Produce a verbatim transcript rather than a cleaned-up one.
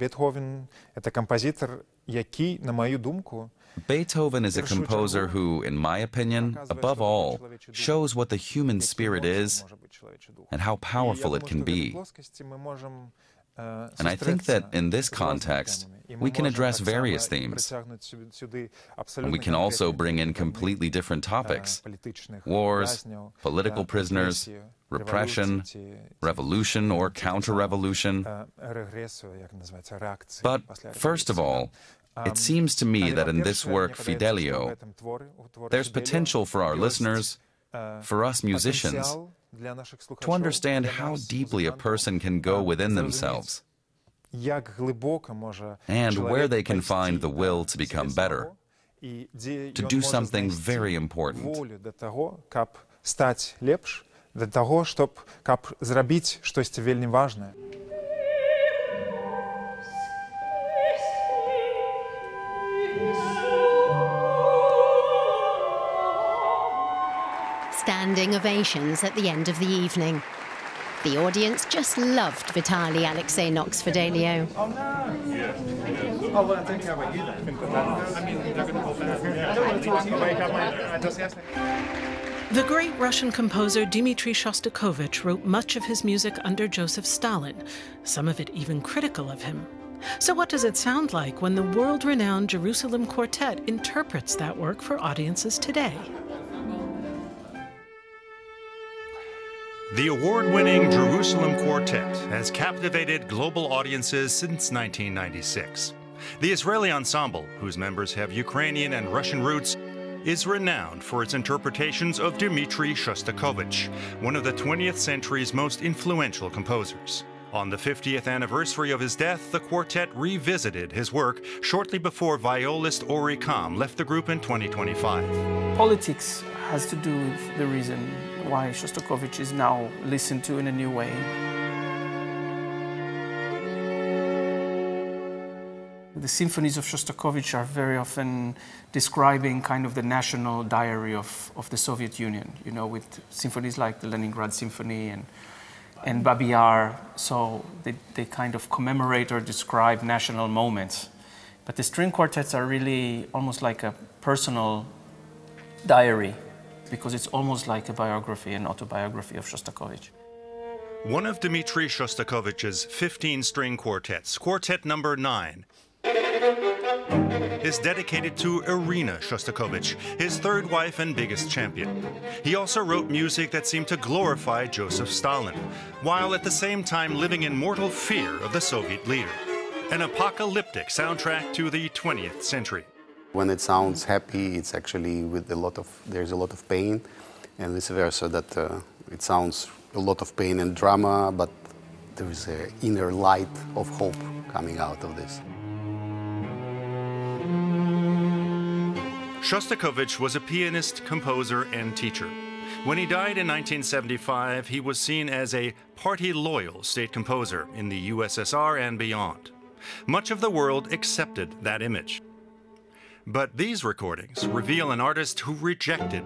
Beethoven – это композитор, який, на мою думку, Beethoven is a composer who, in my opinion, above all, shows what the human spirit is and how powerful it can be. And I think that in this context, we can address various themes. And we can also bring in completely different topics: wars, political prisoners, repression, revolution or counter-revolution. But first of all, it seems to me that in this work, Fidelio, there's potential for our listeners, for us musicians, to understand how deeply a person can go within themselves and where they can find the will to become better, to do something very important. Для того, щоб зробити щось вельми важне. Standing ovations at the end of the evening. The audience just loved Vitaly Alexeyevich Fidelio. Oh, no. Yeah. Oh, well, I think how about you then? I mean, they're going to go back. I don't want to talk to you. Wake up, I just asked. The great Russian composer Dmitri Shostakovich wrote much of his music under Joseph Stalin, some of it even critical of him. So what does it sound like when the world-renowned Jerusalem Quartet interprets that work for audiences today? The award-winning Jerusalem Quartet has captivated global audiences since nineteen ninety-six. The Israeli ensemble, whose members have Ukrainian and Russian roots, is renowned for its interpretations of Dmitri Shostakovich, one of the twentieth century's most influential composers. On the fiftieth anniversary of his death, the quartet revisited his work shortly before violist Ori Kam left the group in twenty twenty-five. Politics has to do with the reason why Shostakovich is now listened to in a new way. The symphonies of Shostakovich are very often describing kind of the national diary of, of the Soviet Union, you know, with symphonies like the Leningrad Symphony and, and Babi Yar. So they, they kind of commemorate or describe national moments. But the string quartets are really almost like a personal diary, because it's almost like a biography, an autobiography of Shostakovich. One of Dmitri Shostakovich's fifteen string quartets, Quartet number nine, is dedicated to Irina Shostakovich, his third wife and biggest champion. He also wrote music that seemed to glorify Joseph Stalin, while at the same time living in mortal fear of the Soviet leader. An apocalyptic soundtrack to the twentieth century. When it sounds happy, it's actually with a lot of, there's a lot of pain, and vice versa, that uh, it sounds a lot of pain and drama, but there is an inner light of hope coming out of this. Shostakovich was a pianist, composer, and teacher. When he died in nineteen seventy-five, he was seen as a party-loyal state composer in the U S S R and beyond. Much of the world accepted that image. But these recordings reveal an artist who rejected